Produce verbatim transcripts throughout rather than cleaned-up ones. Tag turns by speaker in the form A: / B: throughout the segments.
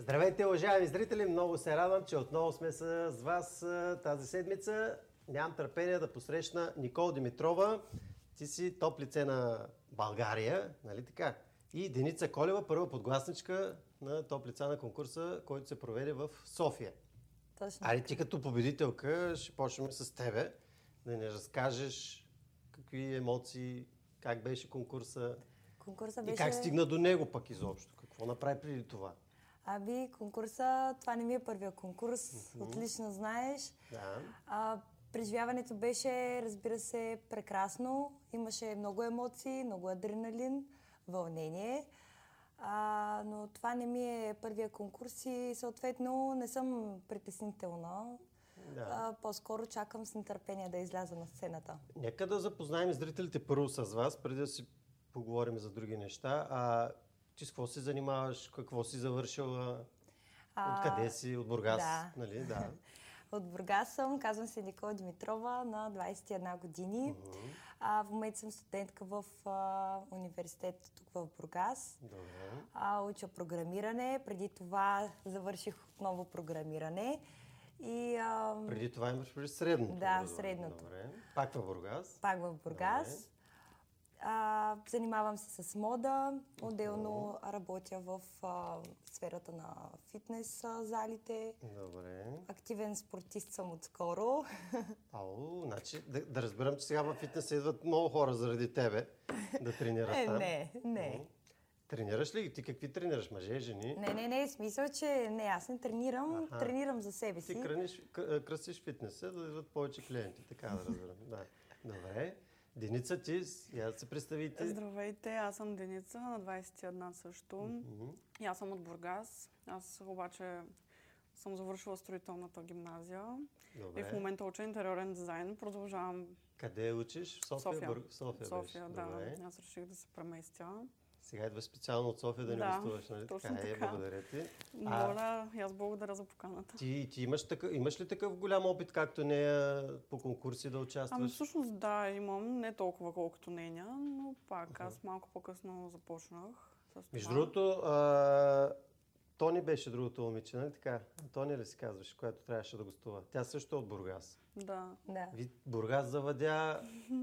A: Здравейте, уважаеми зрители! Много се радвам, че отново сме с вас тази седмица. Нямам търпение да посрещна Никола Димитрова. Ти си топ лице на България, нали така? И Деница Колева, първа подгласничка на топ лица на конкурса, който се проведе в София.
B: Точно.
A: Айде ти като победителка ще почнем с тебе, да ни разкажеш какви емоции, как беше конкурса
B: Конкурса
A: и
B: беше...
A: как стигна до него пък изобщо. Какво направи преди това?
B: Аби, конкурса, това не ми е първия конкурс, mm-hmm. отлично знаеш.
A: Да.
B: А, преживяването беше, разбира се, прекрасно. Имаше много емоции, много адреналин, вълнение. А, но това не ми е първия конкурс и съответно не съм притеснителна.
A: Да.
B: А, по-скоро чакам с нетърпение да изляза на сцената.
A: Нека да запознаем зрителите първо с вас, преди да си поговорим за други неща. А ти с какво се занимаваш? Какво си завършила?
B: А,
A: Откъде си? От Бургас?
B: Да.
A: Нали? Да.
B: От Бургас съм, казвам се Никола Димитрова, на двадесет и една години. Uh-huh. А, в момента съм студентка в а, университет тук в Бургас.
A: Добре.
B: А, уча програмиране. Преди това завърших отново програмиране. И, а...
A: Преди това имаш преди средното?
B: Да, средното.
A: Добре. Пак в Бургас?
B: Пак в Бургас. А, занимавам се с мода, отделно uh-huh. работя в а, сферата на фитнес а, залите.
A: Добре.
B: Активен спортист съм отскоро.
A: Ау, значи да, да разбирам, че сега във фитнеса идват много хора заради тебе да тренират
B: е,
A: там.
B: Не, не.
A: Uh-huh. Тренираш ли? Ти какви тренираш? Мъже, жени?
B: Не, не, не. Смисъл, че не, аз не тренирам,
A: Аха.
B: тренирам за себе си.
A: Ти кръниш, кръстиш фитнеса, да идват повече клиенти, така да разбирам. Да. Добре. Деница, ти, я се представите.
C: Здравейте, аз съм Деница, на двадесет и една също. Mm-hmm. И аз съм от Бургас. Аз обаче съм завършила строителната гимназия.
A: Добре.
C: И в момента уча интериорен дизайн. Продължавам...
A: Къде учиш? В София?
C: София.
A: Бър... София,
C: София,
A: беше.
C: да.
A: Добре.
C: Аз реших да се преместя.
A: Сега идва специално от София да,
C: да
A: ни гостуваш, нали?
C: Точно
A: така. Е, благодаря ти.
C: Моля, и аз благодаря за поканата.
A: Ти, ти имаш, такъв, имаш ли такъв голям опит, както нея по конкурси да участваш?
C: Ами всъщност да, имам. Не толкова колкото нея, но пак uh-huh. аз малко по-късно започнах с това.
A: Между другото, а... Тони беше другото момиче, нали така? Тони ли си казваш, която трябваше да гостува? Тя също е от Бургас.
C: Да.
B: да.
A: Ви, Бургас завадя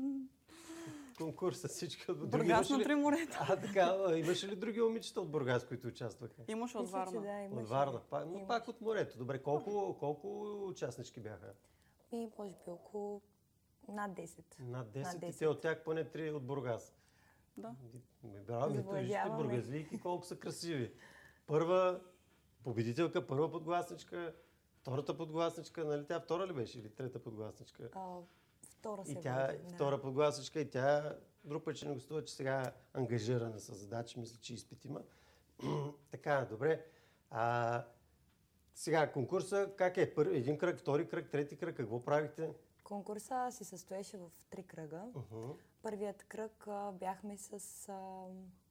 A: конкурса, всички от
C: Бургас на три морета.
A: А, така, имаше ли други момичета от Бургас, които участваха?
C: Имаше от Варна.
B: Да, имаше.
A: От Варна, пак, но пак от морето. Добре, колко, колко участнички бяха?
B: И може би около над десет.
A: Над десет,
B: над
A: и те от тях поне три от Бургас.
C: Да.
A: Браво, ми вижте бургазлийки колко са красиви. Първа победителка, първа подгласничка, втората подгласничка, нали тя втора ли беше или трета подгласничка?
B: А, втора се
A: и тя,
B: бъде, да.
A: Втора подгласничка и тя друг път ще не гостува, че сега е ангажирана с задачи, мисля, че изпит има. Така, добре. А, сега, конкурса как е? Първи, един кръг, втори кръг, трети кръг, какво правихте?
B: Конкурса се състоеше в три кръга. Uh-huh. Първият кръг а, бяхме с... А...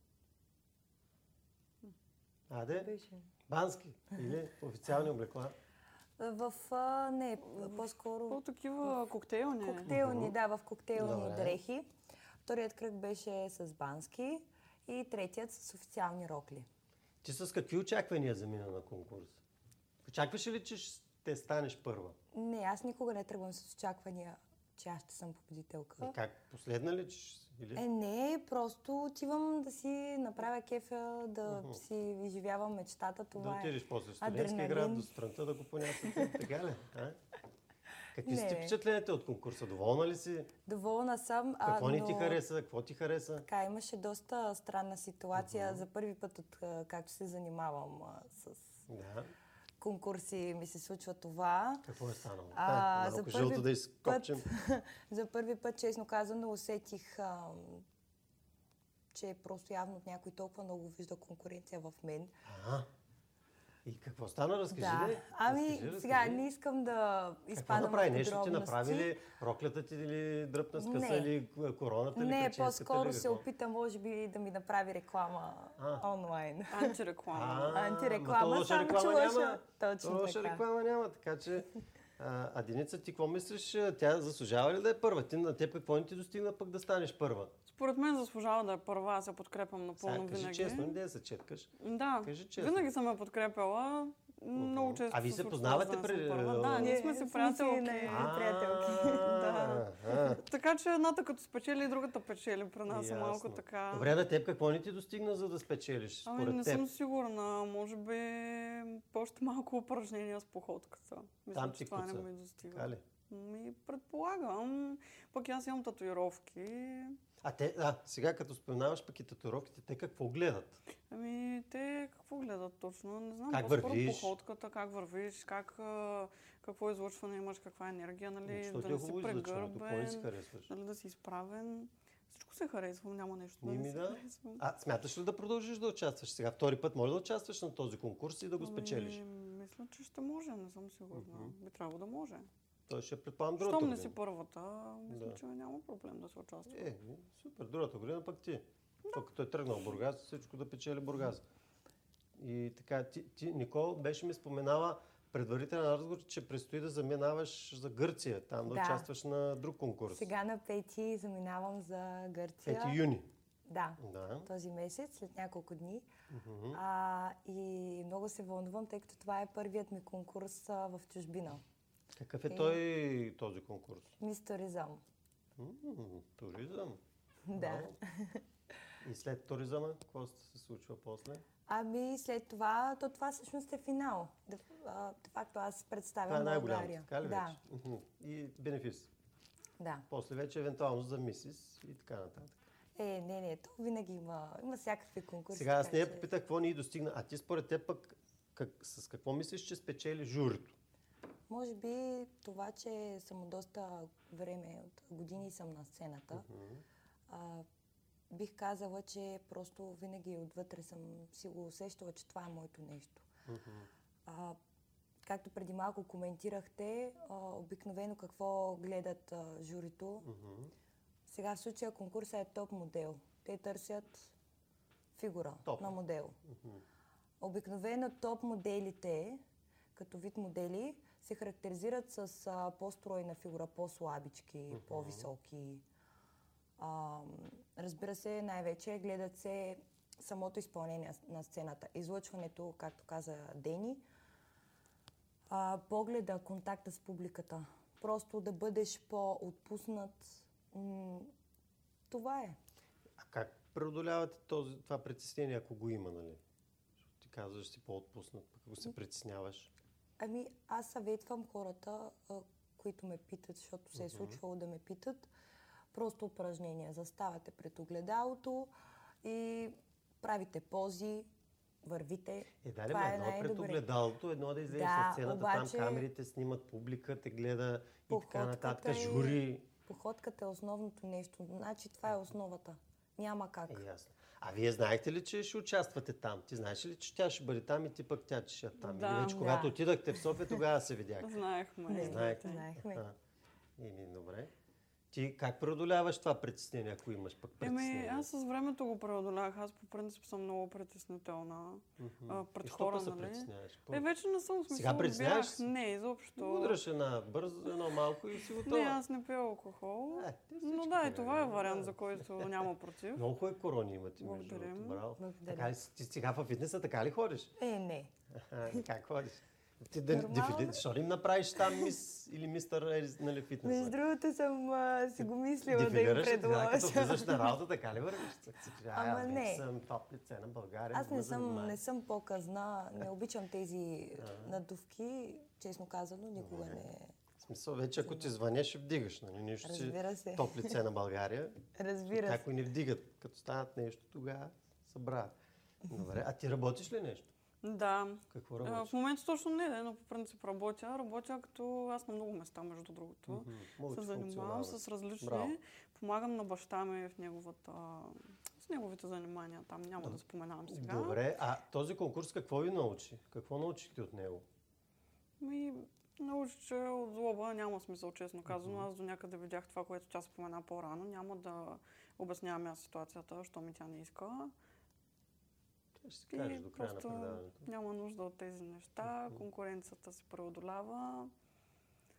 A: Аде?
B: Беше.
A: Бански или официални облекла?
B: В... А, не, по-скоро...
C: По-такива коктейлни.
B: Коктейлни, uh-huh. да, в коктейлни
A: Добре.
B: дрехи. Вторият кръг беше с бански и третият с официални рокли.
A: Ти с какви очаквания замина на конкурс? Очакваш ли, че ще станеш първа?
B: Не, аз никога не тръгвам с очаквания, че аз ще съм победителка.
A: И как? Последна ли? Че... Или?
B: Е, не, просто отивам да си направя кефа, да uh-huh. си изживявам мечтата. Това
A: да отидеш
B: е
A: после студентски град до сутринта да го понасяте. Така ли? А? Какви са ти впечатленията от конкурса? Доволна ли си?
B: Доволна съм.
A: Какво
B: а,
A: ни
B: но...
A: ти хареса? Какво ти хареса?
B: Така, имаше доста странна ситуация.
A: Uh-huh.
B: За първи път, от както се занимавам а, с
A: да.
B: конкурси, ми се случва това.
A: Какво е станало?
B: А,
A: а,
B: за
A: малко жълто да изкопчем.
B: За първи път, честно казано, усетих, а, че просто явно някой толкова много вижда конкуренция в мен.
A: А, и какво стана? Разкажи
B: да.
A: ли?
B: Ами,
A: разкажи,
B: сега
A: разкажи.
B: не искам да изпадам в подробности.
A: Какво направи? Нещо ти направи ли? Роклята ти ли дръпна с къса или короната ли?
B: Не, по-скоро
A: ли,
B: се опита, може би, да ми направи реклама а. онлайн.
C: Антиреклама.
B: Антиреклама,
A: лоша
B: само
A: реклама
B: че лоша.
A: Няма.
B: Точно
A: лоша
B: така.
A: реклама няма, така че А, а Деница, ти какво мислиш? Тя заслужава ли да е първа? Ти на теб какво не ти достигна пък да станеш първа?
C: Според мен заслужава да е първа, аз я подкрепям напълно
A: Сега, кажи
C: винаги.
A: честно, не да се четкаш.
C: Да,
A: Кажи честно.
C: винаги съм я подкрепяла. Много често
A: А ви
C: се
A: се
C: случва
A: познавате
C: да не съм
A: при-
C: първа. Да, ние сме си приятелки.
B: не, приятелки.
C: Да.
A: А,
C: Така че едната като спечели, другата печели. При нас е малко
A: ясно.
C: така.
A: Добре, на теб какво не ти достигна, за да спечелиш,
C: Ами
A: според
C: не
A: теб?
C: съм сигурна. Може би още малко упражнения с походката. Мисля,
A: Там
C: че
A: ти
C: това не
A: куца.
C: ми достига.
A: Така ли?
C: Ми предполагам. Пък аз имам татуировки.
A: А те, а, сега като споменаваш пък и татуировките, те какво гледат?
C: Ами те какво гледат точно? Не знам.
A: Как
C: по-скоро
A: вървиш?
C: походката, как вървиш, как, а, какво излъчване имаш, каква енергия, нали?
A: Защото
C: Да
A: е
C: не си
A: хубаво излъчването, какво не си
C: прегърбен,
A: харесваш?
C: нали да си изправен. Всичко се харесвам, няма нещо да
A: Ми,
C: не
A: ми
C: си
A: да.
C: харесвам.
A: А смяташ ли да продължиш да участваш сега? Втори път може да участваш на този конкурс и да го спечелиш?
C: Ами, мисля, че ще може, не съм сигурна.
A: Мгм.
C: Би трябвало да може.
A: Той ще предполагам другата
C: Щом не
A: година.
C: си първата, мисля,
A: Да.
C: че няма проблем да се участва.
A: Е, супер, другата година пък ти. Да. Като е тръгнал в Бургас, всичко да печели Бургас. И така, ти, ти Никол, беше ми споменала предварителен разговор, че предстои да заминаваш за Гърция, там да,
B: Да.
A: участваш на друг конкурс.
B: Сега на пети заминавам за Гърция.
A: пети юни.
B: Да,
A: Да.
B: този месец, след няколко дни.
A: Мгм.
B: А, и много се вълнувам, тъй като това е първият ми конкурс а, в чужбина.
A: Какъв е
B: Е.
A: той този конкурс?
B: Мис Туризъм.
A: М, туризъм.
B: Да.
A: Браво. И след туризъма, какво се случва после?
B: Ами след това, то това всъщност е финал. Де, а, де факто аз представям
A: Това е най-голямото,
B: България.
A: така ли
B: Да,
A: вече? Мгм. И бенефис.
B: да.
A: После вече евентуално за мисис и така нататък.
B: Е, не, не, то винаги има, има всякакви конкурси.
A: Сега аз
B: така
A: не я
B: че-
A: попитах какво ни достигна. А ти според теб пък как, с какво мислиш, че спечели журито?
B: Може би това, че съм доста време, от години съм на сцената, а, бих казала, че просто винаги отвътре съм си го усещала, че това е моето нещо. А, както преди малко коментирахте, а, обикновено какво гледат а, журито. Сега в случая конкурса е топ модел. Те търсят фигура
A: Топ.
B: на модел. Обикновено топ моделите, като вид модели, се характеризират с а, по-стройна фигура, по-слабички, по-високи. А, разбира се, най-вече гледат се самото изпълнение на сцената. Излъчването, както каза Дени, а, погледа, контакта с публиката. Просто да бъдеш по-отпуснат. М- това е.
A: А как преодолявате този, това притеснение, ако го има, нали? Защото ти казваш, си по-отпуснат, пък ако се притесняваш.
B: Ами, аз съветвам хората, а, които ме питат, защото се е случвало да ме питат, просто упражнения. Заставате пред огледалото и правите пози, вървите.
A: Е, да, ли,
B: Това
A: ма,
B: е
A: едно е пред
B: най-добре.
A: огледалото, едно е да излезеш
B: Да,
A: на сцената,
B: обаче-
A: там камерите снимат, публика те гледа и така
B: Походката
A: нататък,
B: е-
A: жури.
B: Походката е основното нещо. Значи това е основата. Няма как.
A: Е, ясно. А вие знаехте ли, че ще участвате там? Ти знаеш ли, че тя ще бъде там и ти пък тя ще е там?
C: Да.
A: Или вече
B: Да.
A: когато отидахте в София, тогава се видяхте?
C: Знаехме.
B: Не,
A: Знаехте.
B: знаехме.
A: А, Еми, добре. Ти как преодоляваш това притеснение, ако имаш пък
C: Еми,
A: притеснение?
C: аз с времето го преодолях. Аз по принцип съм много притеснителна а, пред
A: И
C: хора,
A: що се
C: нали?
A: притесняваш?
C: Е, вече не съм в смисъл.
A: Сега притесняваш
C: бях-
A: се?
C: Не, изобщо.
A: Удръш една бързо, едно малко и си готова.
C: Не, аз не пия алкохол.
A: Е, те
C: Но
A: всички
C: да, и
A: пият,
C: това е
A: да.
C: вариант, за който няма против.
A: Много хубави корони имате, между
C: Благодарим.
A: другото. Браво.
B: Благодаря.
A: Така ли, си- ти сега в фитнеса така ли ходиш?
B: Е, не.
A: Аха, как ходиш? Ти да,
B: Нормално.
A: дефили, защо ли им направиш там мис или мистър е, нали, фитнеса?
B: Между другото съм а, си го мислила да им
A: Дефилираш ли? Сега, като
B: предложа.
A: влизаш на работа, така ли вървиш? Цък си кажа,
B: Ама
A: аз вече
B: не.
A: съм топ лице на България.
B: Аз не
A: ме
B: съм,
A: занимавай.
B: не съм по-казна, не обичам тези надувки, честно казано, никога не.
A: В смисъл, вече ако ти звъня, ще вдигаш, нали? Нищо си
B: Разбира се.
A: топ лице на България.
B: Разбира се.
A: Някои не вдигат. Като станат нещо, тогава събра. Добре, а ти работиш ли нещо?
C: Да.
A: Какво
C: А,
A: работиш?
C: в момента точно не, но по принцип работя. Работя като аз на много места, между другото.
A: Мгм,
C: Се
A: мултифункционална.
C: занимавам с различни.
A: Браво.
C: Помагам на баща ми в неговата, с неговите занимания. Там няма да споменавам сега.
A: Добре, а този конкурс какво ви научи? Какво научихте от него?
C: Ми, научи, че от злоба няма смисъл, честно казано. Аз до някъде видях това, което тя спомена по-рано. Няма да обяснявам аз ситуацията, що ми тя не иска.
A: Ще си кажеш
C: И
A: до края на
C: просто
A: предаването.
C: няма нужда от тези неща. Конкуренцията се преодолява.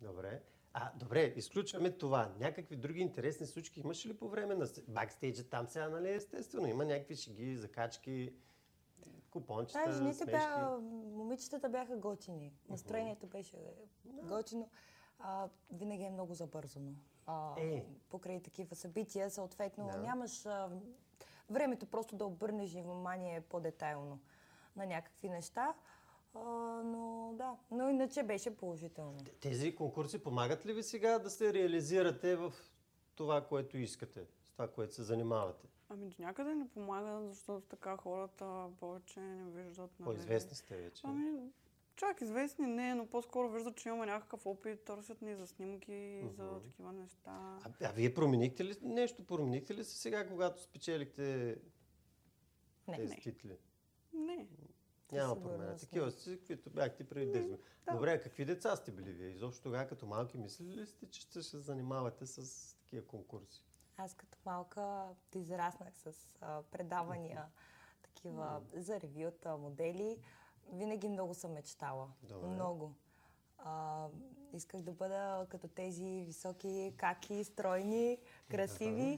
A: Добре. А, добре, изключваме това. Някакви други интересни случки имаш ли по време на с- бакстейджа? Там сега, нали, естествено, има някакви шеги, закачки, купончета,
B: Да, жените
A: смешки.
B: бяха, момичетата бяха готини. Настроението беше готино. А, винаги е много забързано. А,
A: Е.
B: Покрай такива събития, съответно,
A: Да.
B: нямаш а, времето просто да обърнеш внимание по-детайлно на някакви неща. А, но да, но иначе беше положително.
A: Тези конкурси помагат ли ви сега да се реализирате в това, което искате, с това, което се занимавате?
C: Ами до някъде не помага, защото така хората повече не виждат. Нали?
A: По-известни сте вече.
C: Ами, чак известни не, но по-скоро виждат, че имаме някакъв опит, търсят ни за снимки и за
A: Мгм.
C: такива неща.
A: А, а вие променихте ли нещо? Променихте ли се сега, когато спечелихте
B: Не,
A: тези
C: не.
A: титли?
C: Не.
A: Няма
B: сигурност
A: промяна.
B: не.
A: Такива си, каквито бяхте преди десет години.
C: да.
A: Добре, а какви деца сте били вие? Изобщо тогава като малки мислили ли сте, че ще се занимавате с такива конкурси?
B: Аз като малка израснах с а, предавания, такива за ревюта, модели. Винаги много съм мечтала.
A: Добре.
B: Много. А, исках да бъда като тези високи, каки, стройни, красиви.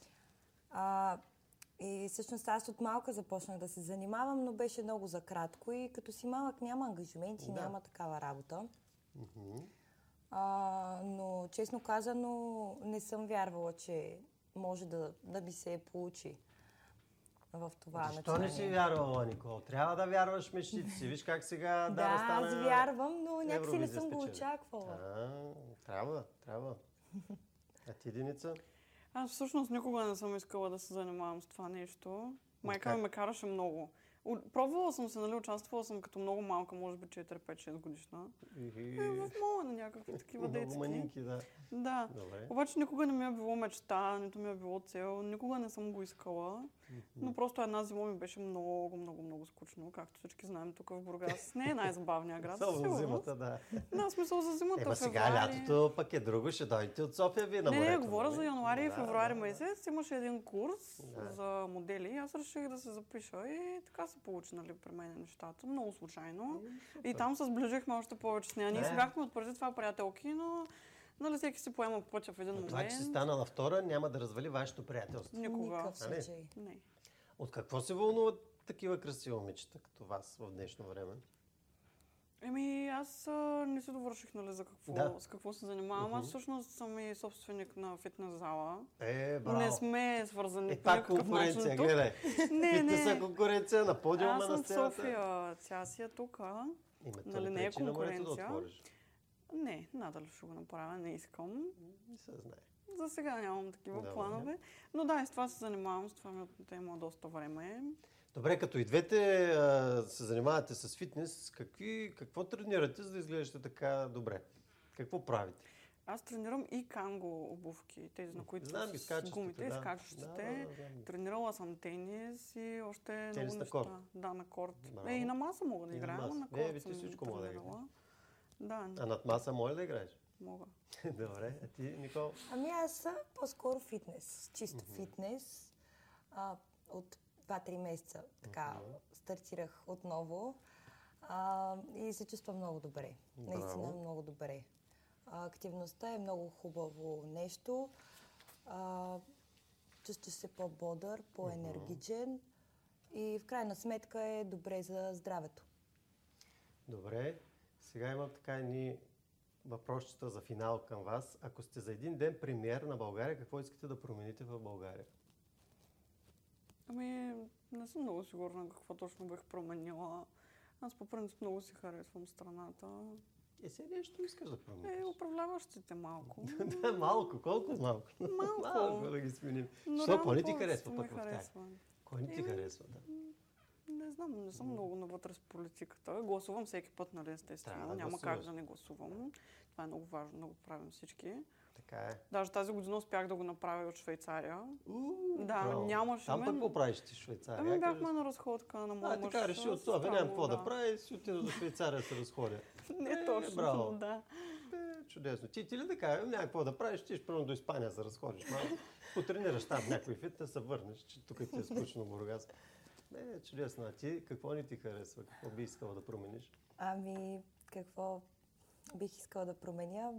B: А, и всъщност аз от малка започнах да се занимавам, но беше много за кратко и като си малък няма ангажименти,
A: Да.
B: няма такава работа.
A: Мгм.
B: А, но честно казано не съм вярвала, че може да, да ми се получи в това
A: Защо не си
B: начинание.
A: вярвала, Никол? Трябва да вярваш в мечтите си. Виж как сега
B: Да,
A: Дара стана...
B: аз вярвам, но някакси не
A: Евровизия
B: съм го
A: спечели.
B: очаквала.
A: А, трябва, трябва. А ти, Деница?
C: Аз всъщност никога не съм искала да се занимавам с това нещо. Майка
A: как?
C: ми ме караше много. У- Пробвала съм се, нали, участвала съм като много малка, може би четири пет шест годишна.
A: И...
C: Е, в мола на някакви такива
A: Много
C: детски.
A: манинки, да.
C: Да.
A: Добре.
C: Обаче никога не ми е било мечта, нито ми е било цел, никога не съм го искала. Но просто една зима ми беше много, много, много скучно, както всички знаем тук в Бургас. Не е най-забавният град. със
A: Само
C: сигурност.
A: зимата, да.
C: Да, в смисъл за зимата.
A: Ема сега
C: февруари.
A: лятото пък е друго, ще дойдете от София вие на
C: Не,
A: морето.
C: не, говоря
A: нали?
C: за януари и
A: Да,
C: февруари
A: да,
C: месец. Имаше един курс
A: Да.
C: за модели. Аз реших да се запиша и така се получи, нали, при мен нещата. Много случайно. И там се сближихме още повече с нея. Ние
A: Да.
C: си бяхме от преди това приятелки, но нали, всеки си поема пътя в един
A: Но
C: момент.
A: това, че си станала втора, няма да развали вашето приятелство.
C: Никога.
B: Никакъв
A: Нали?
B: случай.
C: Не.
A: От какво се вълнуват такива красиви момичета като вас в днешно време?
C: Еми, аз а, не си довърших, нали, за какво,
A: Да.
C: с какво се занимавам. Аз
A: Мгм.
C: всъщност съм и собственик на фитнес зала.
A: Е, браво.
C: Не сме свързани
A: Е,
C: по
A: пак
C: някакъв
A: конкуренция,
C: начин тук.
A: гледай.
C: Не,
A: Фитнеса
C: не.
A: конкуренция на подиума
C: Аз
A: на
C: съм в
A: сцената.
C: София, тя си е тук.
A: Има то
C: Нали,
A: ли
C: не е
A: пречи на морето да
C: конкуренция.
A: отвориш?
C: Не, надали ще го направя, не искам.
A: Не се знае.
C: За сега нямам такива
A: Добре.
C: планове. Но да, и с това се занимавам, с това ми отнема доста време.
A: Добре, като и двете а, се занимавате с фитнес, какви, какво тренирате, за да изглеждате така добре? Какво правите?
C: Аз тренирам и канго обувки, тези на които
A: Знам
C: са
A: ги,
C: с
A: скачащите,
C: гумите,
A: да.
C: скачащите.
A: Да, да, да, знам ги.
C: Тренирала съм тенис и още
A: Тенис
C: много
A: на
C: неща.
A: корт?
C: Да, на корт.
A: Браво.
C: Е, и на маса мога да
A: И на
C: играя, но
A: маса.
C: на
A: Е,
C: корт
A: вие
C: съм
A: всичко мога да
C: тренирала. Да,
A: А над маса може ли да играеш?
C: мога.
A: Добре, а ти, Никол?
B: Ами аз съм по-скоро фитнес, чисто фитнес. А, от два-три месеца така стартирах отново а, и се чувствам много добре. Наистина
A: Браво.
B: много добре. А, активността е много хубаво нещо. А, чувстваш се по-бодър, по-енергичен и в крайна сметка е добре за здравето.
A: Добре, сега имам така едни въпросчета за финал към вас. Ако сте за един ден премиер на България, какво искате да промените в България?
C: Ами, не съм много сигурна какво точно бих променила. Аз по принцип много си харесвам страната.
A: Е, сега нещо искаш да промениш.
C: Е, управляващите малко.
A: Да, малко. Колко малко?
C: Малко.
A: Малко да ги сменим.
C: Но
A: Що,
C: рано
A: кой не ти
C: повечето
A: харесва
C: ме
A: пък в тях?
C: харесва.
A: Кой не ти
C: Еми,
A: харесва? Да.
C: Не знам, не съм много навътре с политиката. Гласувам всеки път, нали, естествено.
A: Трябва да
C: Няма
A: гласуваш.
C: как да не гласувам. Това е много важно да го правим всички.
A: Така е.
C: Даже тази година успях да го направя и от Швейцария.
A: У,
C: Да,
A: браво.
C: нямаше
A: Там
C: мен.
A: пък какво правиш ти в Швейцария?
C: Ами
A: Я
C: бяхме
A: кажи.
C: на разходка на моя
A: А,
C: мъж.
A: така реши от това.
C: Странно,
A: Нямам какво да
C: да.
A: прави, си отида до Швейцария да се разходя.
C: Не
A: Е,
C: точно,
A: браво.
C: да.
A: Е, чудесно. Ти, ти ли да кажа, няма какво да правиш, ти ще първо до Испания се разходиш малко, потренираш там някой фит, да се върнеш, че тук ти е скучно Бургас. Не, чудесно. А ти какво не ти харесва? Какво би искала да промениш?
B: Ами, какво? бих искала да променя,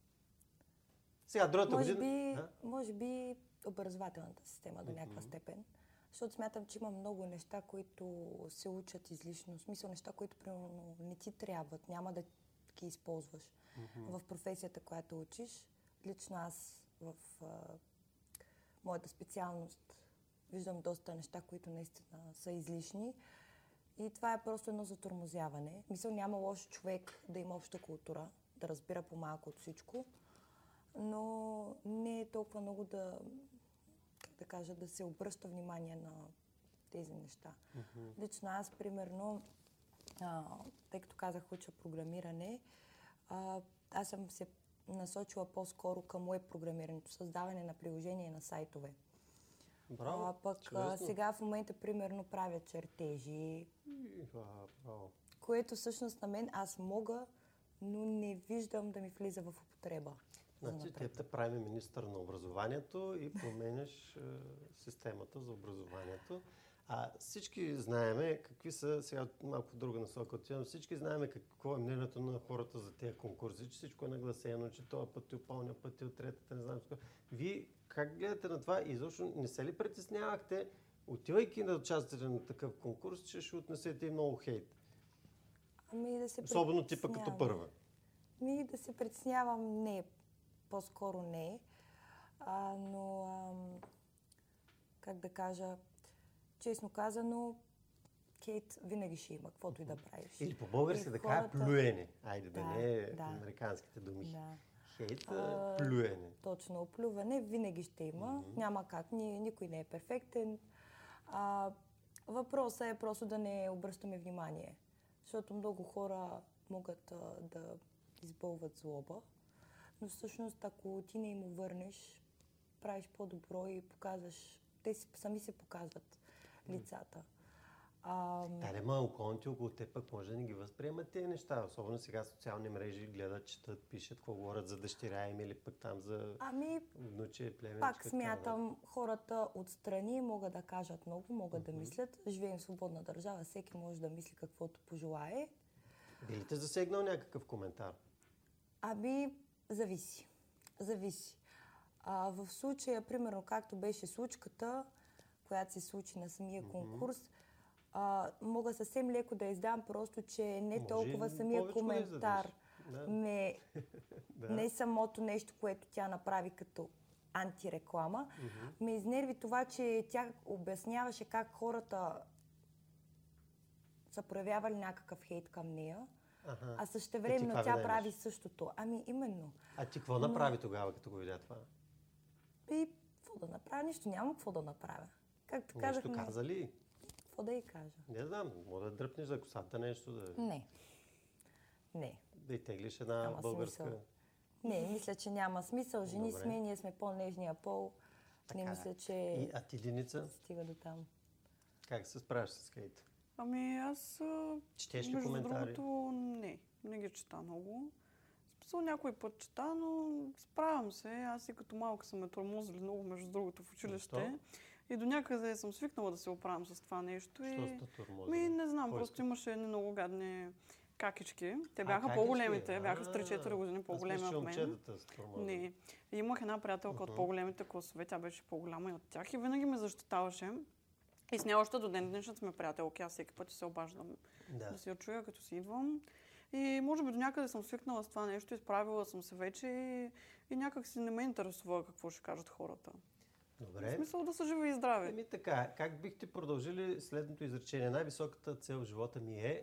A: Сега, другата
B: може
A: година...
B: би,
A: А?
B: може би образователната система до някаква степен. Защото смятам, че има много неща, които се учат излишно. В смисъл неща, които примерно не ти трябват, няма да ги използваш в професията, която учиш. Лично аз в а, моята специалност виждам доста неща, които наистина са излишни. И това е просто едно затормозяване. Мисъл, няма лош човек да има обща култура, да разбира по-малко от всичко, но не е толкова много да, как да кажа, да се обръща внимание на тези неща. Mm-hmm. Лично аз, примерно, а, тъй като казах, уча програмиране, а, аз съм се насочила по-скоро към уеб програмирането, създаване на приложения на сайтове.
A: Браво,
B: а, пък а, сега в момента, примерно, правя чертежи,
A: браво.
B: което всъщност на мен аз мога, но не виждам да ми влиза в употреба.
A: Значи, те те прави министър на образованието и променяш е, системата за образованието. А всички знаеме какви са, сега малко в друга насока отивам, всички знаеме какво е мнението на хората за тези конкурси, че всичко е нагласено, че този път ти опълня, път ти от третата, не знам какво. Вие как гледате на това и изобщо не се ли притеснявахте, отивайки да участвате на такъв конкурс, че ще отнесете и много хейт?
B: Ами да се
A: Особено типа като първа.
B: Ми да се притеснявам, не, по-скоро не. А, но, ам, как да кажа, честно казано, хейт винаги ще има, каквото и да правиш.
A: Или по-български да кажа плюене. Айде да, да не да. Американските думи. Да. Хейт, а, плюене.
B: Точно, оплюване винаги ще има. Mm-hmm. Няма как, ни, никой не е перфектен. А, въпросът е просто да не обръщаме внимание. Защото много хора могат а, да избълват злоба. Но всъщност, ако ти не им върнеш, правиш по-добро и показваш, те си, сами се показват лицата. А,
A: да, не ма околните около те пък може да не ги възприемат тези неща. Особено сега социални мрежи гледат, четат, пишат, какво говорят за дъщеря им или пък там за
B: ами,
A: внуче, племенче.
B: Пак смятам, да. Хората отстрани могат да кажат много, могат mm-hmm. да мислят. Живеем в свободна държава, всеки може да мисли каквото пожелае.
A: Би ли те засегнал някакъв коментар?
B: Ами, зависи. Зависи. А, в случая, примерно, както беше случката, която се случи на самия конкурс, а, мога съвсем леко да издам, просто, че не
A: може
B: толкова самия коментар,
A: да
B: ме,
A: да.
B: не самото нещо, което тя направи като антиреклама, mm-hmm. ме изнерви това, че тя обясняваше как хората са проявявали някакъв хейт към нея. Ага. А същевременно тя
A: прави
B: прави същото. Ами именно.
A: А ти какво Но... направи тогава, като го видя това?
B: И какво да направя? Нищо нямам какво да направя. Както
A: нещо
B: казахме...
A: Нещо каза ли?
B: Какво да й кажа?
A: Не знам, може да дръпнеш за косата нещо да...
B: Не. Не.
A: Да й теглиш една
B: няма
A: българска...
B: Смисъл. Не, мисля, че няма смисъл. Жени
A: Добре.
B: сме, ние сме по-нежния пол. Така. Не мисля, че...
A: И, а ти, Деница?
B: Стига до там.
A: Как се справяш с хейт?
C: Ами аз...
A: Четеш ли
C: между
A: коментари?
C: Другото, не. Не ги чета много. Списал някой път чета, но справям се. Аз и като малка съм ме тормозили много, между другото, в училище. И до някъде съм свикнала да се оправям с това нещо.
A: Що
C: и...
A: сте тормозили?
C: Ми, не знам,
A: Кой
C: просто
A: сте?
C: имаше едни много гадни какички. Те бяха
A: а,
C: по-големите, бяха с три-четири години по-големи от мен.
A: Не.
C: И имах една приятелка uh-huh. от по-големите класове, тя беше по-голяма и от тях и винаги ме защитаваше. И с нея още до ден днешен сме приятелки, аз всеки път се обаждам да. да си я чуя, като си идвам. И може би до някъде съм свикнала с това нещо, изправила съм се вече и, и някак си не ме интересува какво ще кажат хората.
A: Добре.
C: В смисъл да са живи и здрави.
A: Еми така, как бихте продължили следното изречение? Най-високата цел в живота ми е...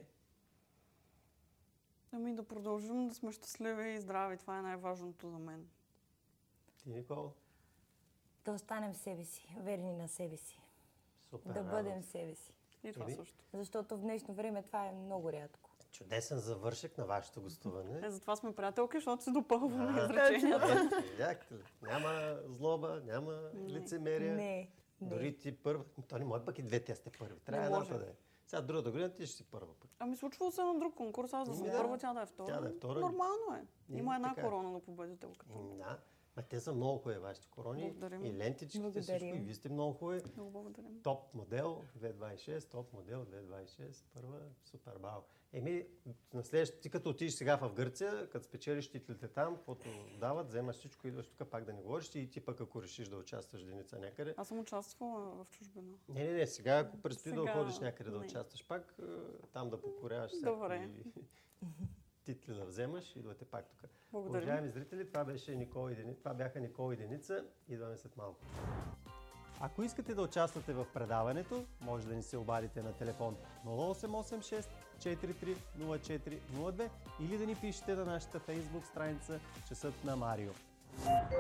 C: Ами да продължим да сме щастливи и здрави. Това е най-важното за мен.
A: Ти, Никола?
B: Да останем себе си, верни на себе си.
A: Супер,
B: да
A: радост.
B: бъдем себе си.
C: И това Еми? също.
B: Защото в днешно време това е много рядко.
A: Чудесен завършек на вашето гостуване.
C: Е, затова сме приятелки, защото се допълваме изреченията.
A: Видяхте ли? Няма злоба, няма не. лицемерие.
B: Не, не.
A: Дори ти първа. То не може пък и две, тя сте първи. Трябва едната да е. Сега другата година ти ще си първа пък.
C: Ами случвало се на друг конкурс, аз да съм
A: да.
C: първа, тя да е втора.
A: Тя да е втора.
C: Нормално е.
A: И,
C: Има една
A: така.
C: корона на победителката.
A: Да. А те са много хубави, вашите корони.
C: Благодарим.
A: И лентичките,
B: Благодарим.
A: всичко. И вие сте много хубави.
C: Много благодарим.
A: Топ модел две хиляди двадесет и шест, топ модел две хиляди двадесет и шест, първа, супер бао. Еми, на следващия, ти като отидеш сега в Гърция, като спечелиш титлите там, каквото дават, вземаш всичко, идваш тук пак да не говориш и ти пък ако решиш да участваш в Деница някъде.
C: Аз съм участвала в чужбина.
A: Не, не, не, сега ако предстои
C: Сега...
A: да ходиш някъде да
C: не.
A: участваш пак, там да покоряваш
C: Добре.
A: всякакви титли да вземаш, идвате пак тук.
C: Благодарим.
A: Уважаеми зрители, това беше Никола и Деница. Това бяха Никола и Деница. Идваме след малко. Ако искате да участвате в предаването, може да ни се обадите на телефон нула осем осем шест четири три нула четири нула две или да ни пишете на нашата фейсбук страница Часът на Марио.